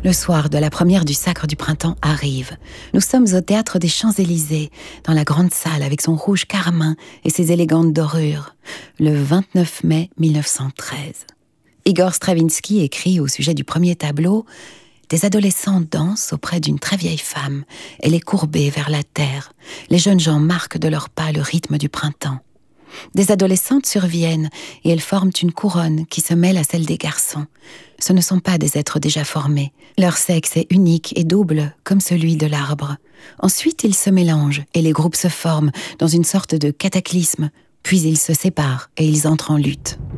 Le soir de la première du Sacre du Printemps arrive. Nous sommes au théâtre des Champs-Élysées, dans la grande salle avec son rouge carmin et ses élégantes dorures, le 29 mai 1913. Igor Stravinsky écrit au sujet du premier tableau « Des adolescents dansent auprès d'une très vieille femme. Elle est courbée vers la terre. Les jeunes gens marquent de leurs pas le rythme du printemps. Des adolescentes surviennent et elles forment une couronne qui se mêle à celle des garçons. Ce ne sont pas des êtres déjà formés. Leur sexe est unique et double comme celui de l'arbre. Ensuite, ils se mélangent et les groupes se forment dans une sorte de cataclysme. Puis ils se séparent et ils entrent en lutte. »